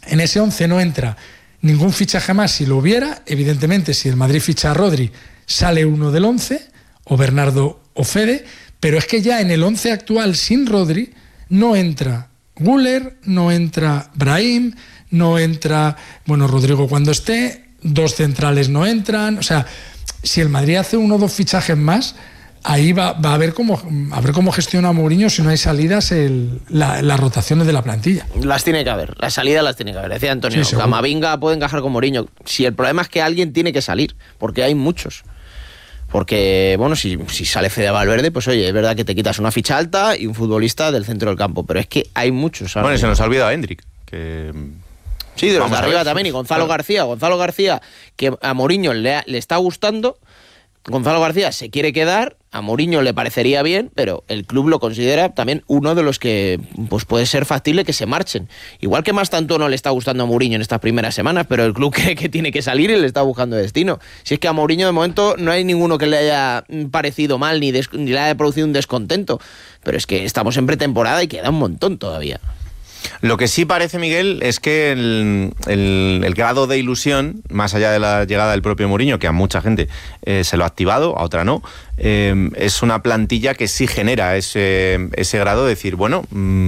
En ese 11 no entra ningún fichaje más. Si lo hubiera, evidentemente, si el Madrid ficha a Rodri, sale uno del 11, o Bernardo o Fede, pero es que ya en el 11 actual sin Rodri no entra Güler, no entra Brahim, no entra, bueno, Rodrigo cuando esté, 2 centrales no entran. O sea, si el Madrid hace 1 o 2 fichajes más, ahí va a ver cómo gestiona Mourinho, si no hay salidas, las rotaciones de la plantilla. Las tiene que haber, las salidas las tiene que haber. Decía Antonio, sí, Camavinga puede encajar con Mourinho. Si el problema es que alguien tiene que salir, porque hay muchos. Porque, bueno, si sale Fede Valverde, pues oye, es verdad que te quitas una ficha alta y un futbolista del centro del campo, pero es que hay muchos. Bueno, se nos ha olvidado a Hendrik, que... Sí, de los de arriba también, y Gonzalo García, que a Mourinho le está gustando. Gonzalo García se quiere quedar, a Mourinho le parecería bien, pero el club lo considera también uno de los que pues puede ser factible que se marchen. Igual que Mastantuono no le está gustando a Mourinho en estas primeras semanas, pero el club cree que tiene que salir y le está buscando destino. Si es que a Mourinho de momento no hay ninguno que le haya parecido mal ni le haya producido un descontento, pero es que estamos en pretemporada y queda un montón todavía. Lo que sí parece, Miguel, es que el grado de ilusión, más allá de la llegada del propio Mourinho, que a mucha gente se lo ha activado, a otra no, es una plantilla que sí genera ese grado de decir, bueno,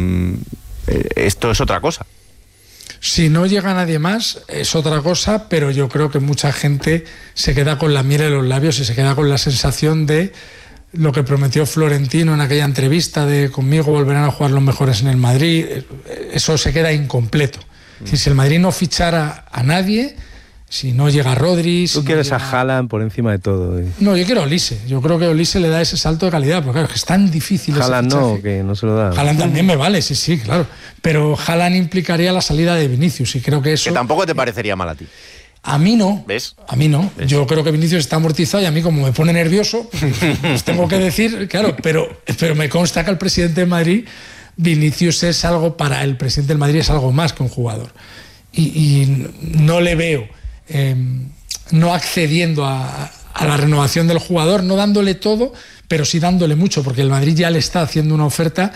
esto es otra cosa. Si no llega nadie más, es otra cosa, pero yo creo que mucha gente se queda con la miel en los labios y se queda con la sensación de lo que prometió Florentino en aquella entrevista de conmigo volverán a jugar los mejores en el Madrid. Eso se queda incompleto. Si el Madrid no fichara a nadie, si no llega Rodri... Tú quieres a Haaland por encima de todo. No, yo quiero a Olise. Yo creo que Olise le da ese salto de calidad, porque claro, es tan difícil Haaland no, que no se lo da. Haaland también me vale, sí, claro. Pero Haaland implicaría la salida de Vinicius y creo que eso... Que tampoco te parecería mal a ti. A mí no. ¿Ves? A mí no. ¿Ves? Yo creo que Vinicius está amortizado y a mí, como me pone nervioso, pues tengo que decir, claro, pero me consta que al presidente de Madrid, Vinicius es algo, para el presidente del Madrid es algo más que un jugador. Y no le veo no accediendo a la renovación del jugador, no dándole todo, pero sí dándole mucho, porque el Madrid ya le está haciendo una oferta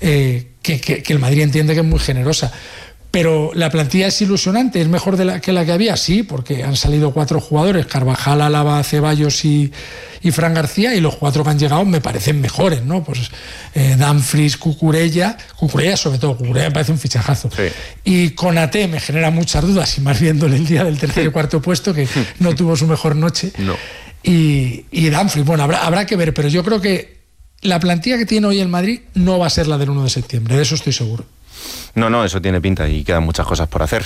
que el Madrid entiende que es muy generosa. Pero la plantilla es ilusionante, es mejor que la que había, sí, porque han salido 4 jugadores, Carvajal, Álava, Ceballos y Fran García, y los 4 que han llegado me parecen mejores, ¿no? Pues Dumfries, Cucurella sobre todo, Cucurella me parece un fichajazo. Sí. Y Konaté me genera muchas dudas, y más viéndole el día del tercer y cuarto puesto, que no tuvo su mejor noche. No. Y Dumfries, bueno, habrá que ver, pero yo creo que la plantilla que tiene hoy el Madrid no va a ser la del 1 de septiembre, de eso estoy seguro. No, eso tiene pinta y quedan muchas cosas por hacer.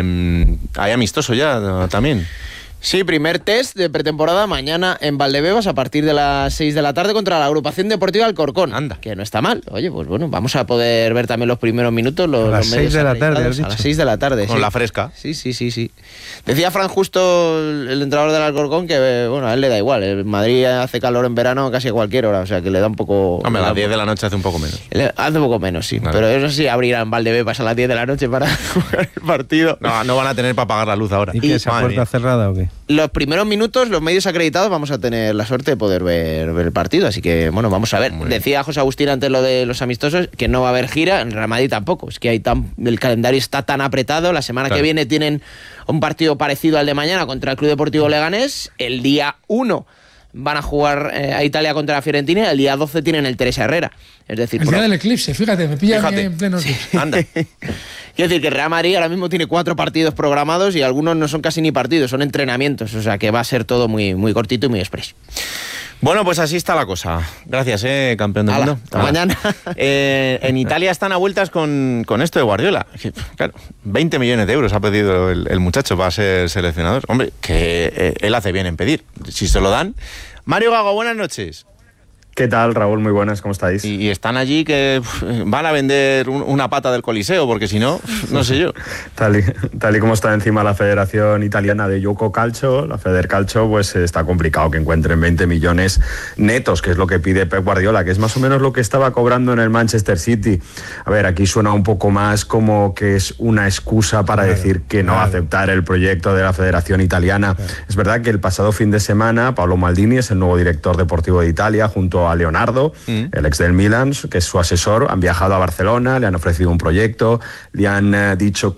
¿Hay amistoso ya también? Sí, primer test de pretemporada mañana en Valdebebas a partir de las 6 de la tarde contra la Agrupación Deportiva Alcorcón. Anda. Que no está mal. Oye, pues bueno, vamos a poder ver también los primeros minutos. A las 6 de la tarde, ¿has dicho? A las 6 de la tarde, Con la fresca. Sí. Decía Fran Justo, el entrenador del Alcorcón, que bueno, a él le da igual. El Madrid hace calor en verano casi a cualquier hora, o sea que le da un poco... Hombre, a las 10 de la noche hace un poco menos. Hace un poco menos, sí. Vale. Pero eso sí, abrirán Valdebebas a las 10 de la noche para jugar el partido. No van a tener para apagar la luz ahora. ¿Y que esa puerta cerrada o qué? Los primeros minutos, los medios acreditados, vamos a tener la suerte de poder ver el partido, así que bueno, vamos a ver. Decía José Agustín antes lo de los amistosos, que no va a haber gira, en Real Madrid tampoco, es que el calendario está tan apretado, la semana que viene tienen un partido parecido al de mañana contra el Club Deportivo Leganés, el día 1 van a jugar a Italia contra la Fiorentina y el día 12 tienen el Teresa Herrera. Es decir, el día del eclipse, fíjate, me pilla en pleno eclipse. Sí, anda. Quiero decir que el Real Madrid ahora mismo tiene 4 partidos programados y algunos no son casi ni partidos, son entrenamientos, o sea que va a ser todo muy, muy cortito y muy express. Bueno, pues así está la cosa. Gracias, campeón del mundo. Hasta mañana. En Italia están a vueltas con esto de Guardiola. Claro, 20 millones de euros ha pedido el muchacho para ser seleccionador. Hombre, que él hace bien en pedir. Si se lo dan. Mario Gago, buenas noches. ¿Qué tal, Raúl? Muy buenas, ¿cómo estáis? Y están allí que van a vender una pata del Coliseo, porque si no, no sé yo. Tal y como está encima la Federación Italiana de Gioco Calcio, la Federcalcio, pues está complicado que encuentren 20 millones netos, que es lo que pide Pep Guardiola, que es más o menos lo que estaba cobrando en el Manchester City. A ver, aquí suena un poco más como que es una excusa para decir que no aceptar el proyecto de la Federación Italiana. Es verdad que el pasado fin de semana, Paolo Maldini es el nuevo director deportivo de Italia, junto a Leonardo, el ex del Milan, que es su asesor, han viajado a Barcelona, le han ofrecido un proyecto, le han dicho